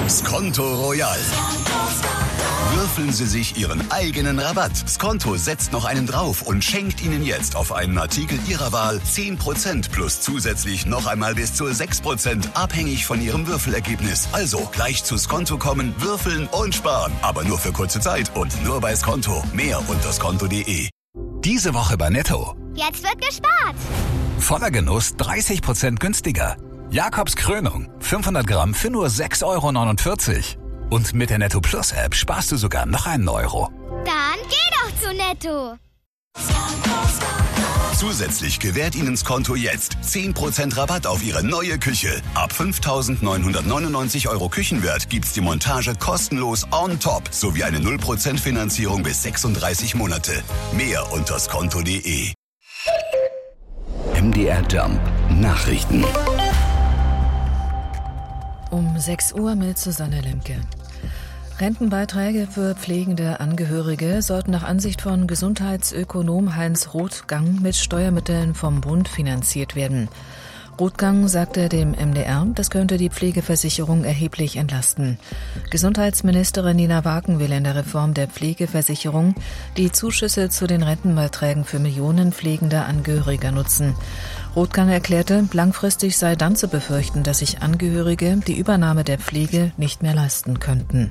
Skonto Royal. Würfeln Sie sich Ihren eigenen Rabatt. Skonto setzt noch einen drauf und schenkt Ihnen jetzt auf einen Artikel Ihrer Wahl 10% plus zusätzlich noch einmal bis zu 6%, abhängig von Ihrem Würfelergebnis. Also gleich zu Skonto kommen, würfeln und sparen. Aber nur für kurze Zeit und nur bei Skonto. Mehr unter skonto.de. Diese Woche bei Netto. Jetzt wird gespart. Voller Genuss 30% günstiger. Jakobs Krönung 500 Gramm für nur 6,49 €. Und mit der Netto Plus App sparst du sogar noch einen Euro. Dann geh doch zu Netto. Zusätzlich gewährt Ihnen Skonto jetzt 10% Rabatt auf Ihre neue Küche. Ab 5.999 € Küchenwert gibt's die Montage kostenlos on top sowie eine 0% Finanzierung bis 36 Monate. Mehr unter skonto.de. MDR Jump Nachrichten. Um 6 Uhr mit Susanne Lemke. Rentenbeiträge für pflegende Angehörige sollten nach Ansicht von Gesundheitsökonom Heinz Rothgang mit Steuermitteln vom Bund finanziert werden. Rothgang sagte dem MDR, das könnte die Pflegeversicherung erheblich entlasten. Gesundheitsministerin Nina Waken will in der Reform der Pflegeversicherung die Zuschüsse zu den Rentenbeiträgen für Millionen pflegender Angehöriger nutzen. Rothgang erklärte, langfristig sei dann zu befürchten, dass sich Angehörige die Übernahme der Pflege nicht mehr leisten könnten.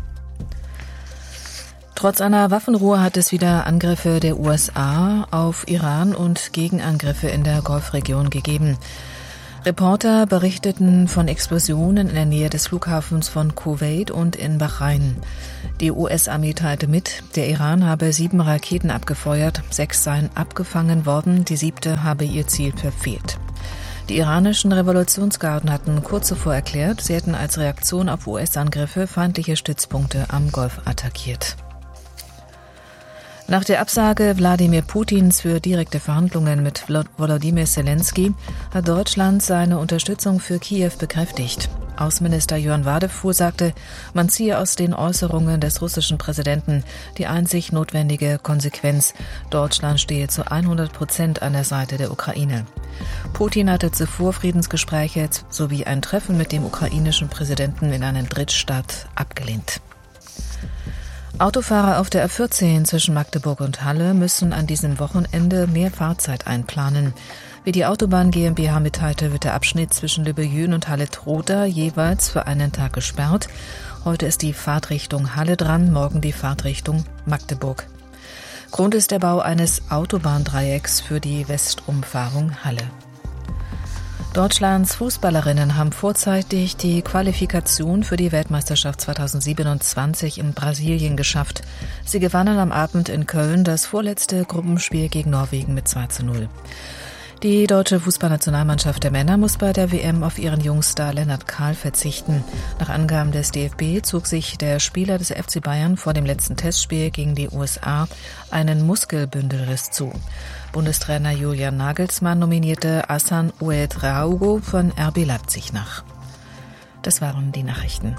Trotz einer Waffenruhe hat es wieder Angriffe der USA auf Iran und Gegenangriffe in der Golfregion gegeben. Reporter berichteten von Explosionen in der Nähe des Flughafens von Kuwait und in Bahrain. Die US-Armee teilte mit, der Iran habe 7 Raketen abgefeuert, 6 seien abgefangen worden, die 7. habe ihr Ziel verfehlt. Die iranischen Revolutionsgarden hatten kurz zuvor erklärt, sie hätten als Reaktion auf US-Angriffe feindliche Stützpunkte am Golf attackiert. Nach der Absage Wladimir Putins für direkte Verhandlungen mit Volodymyr Zelensky hat Deutschland seine Unterstützung für Kiew bekräftigt. Außenminister Jörn Wadefuhr sagte, man ziehe aus den Äußerungen des russischen Präsidenten die einzig notwendige Konsequenz. Deutschland stehe zu 100% an der Seite der Ukraine. Putin hatte zuvor Friedensgespräche sowie ein Treffen mit dem ukrainischen Präsidenten in einem Drittstaat abgelehnt. Autofahrer auf der A14 zwischen Magdeburg und Halle müssen an diesem Wochenende mehr Fahrzeit einplanen. Wie die Autobahn GmbH mitteilte, wird der Abschnitt zwischen Lübbejün und Halle-Trotha jeweils für einen Tag gesperrt. Heute ist die Fahrtrichtung Halle dran, morgen die Fahrtrichtung Magdeburg. Grund ist der Bau eines Autobahndreiecks für die Westumfahrung Halle. Deutschlands Fußballerinnen haben vorzeitig die Qualifikation für die Weltmeisterschaft 2027 in Brasilien geschafft. Sie gewannen am Abend in Köln das vorletzte Gruppenspiel gegen Norwegen mit 2:0. Die deutsche Fußballnationalmannschaft der Männer muss bei der WM auf ihren Jungstar Lennart Kahl verzichten. Nach Angaben des DFB zog sich der Spieler des FC Bayern vor dem letzten Testspiel gegen die USA einen Muskelbündelriss zu. Bundestrainer Julian Nagelsmann nominierte Hassan Ouedraogo von RB Leipzig nach. Das waren die Nachrichten.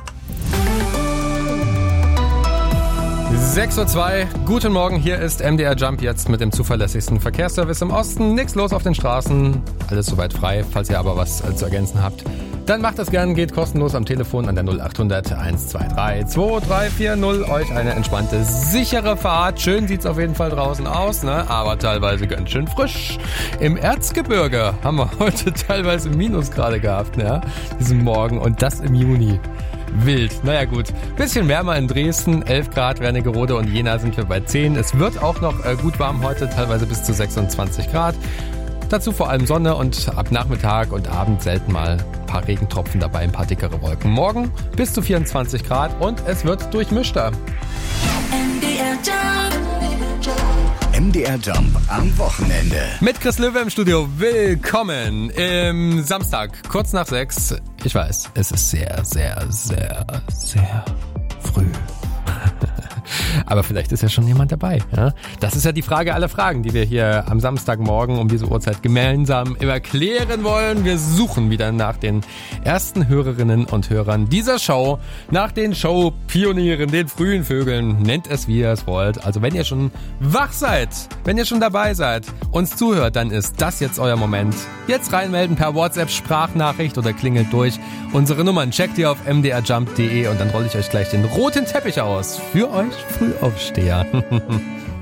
6:02 Uhr, guten Morgen, hier ist MDR Jump jetzt mit dem zuverlässigsten Verkehrsservice im Osten. Nichts los auf den Straßen, alles soweit frei. Falls ihr aber was zu ergänzen habt, dann macht das gern, geht kostenlos am Telefon an der 0800 123 2340. Euch eine entspannte, sichere Fahrt. Schön sieht's auf jeden Fall draußen aus, ne? Aber teilweise ganz schön frisch. Im Erzgebirge haben wir heute teilweise Minusgrade gehabt, ne? Diesen Morgen und das im Juni. Wild. Naja gut, bisschen wärmer in Dresden, 11 Grad, Wernigerode und Jena sind wir bei 10. Es wird auch noch gut warm heute, teilweise bis zu 26 Grad. Dazu vor allem Sonne und ab Nachmittag und Abend selten mal ein paar Regentropfen dabei, ein paar dickere Wolken. Morgen bis zu 24 Grad und es wird durchmischter. MDR Jump am Wochenende. Mit Chris Löwe im Studio. Willkommen im Samstag, kurz nach 6. Ich weiß, es ist sehr, sehr, sehr, sehr früh. Aber vielleicht ist ja schon jemand dabei. Ja? Das ist ja die Frage aller Fragen, die wir hier am Samstagmorgen um diese Uhrzeit gemeinsam immer klären wollen. Wir suchen wieder nach den ersten Hörerinnen und Hörern dieser Show, nach den Show-Pionieren, den frühen Vögeln, nennt es wie ihr es wollt. Also wenn ihr schon wach seid, wenn ihr schon dabei seid, uns zuhört, dann ist das jetzt euer Moment. Jetzt reinmelden per WhatsApp-Sprachnachricht oder klingelt durch. Unsere Nummern checkt ihr auf mdrjump.de und dann rolle ich euch gleich den roten Teppich aus für euch Frühaufsteher.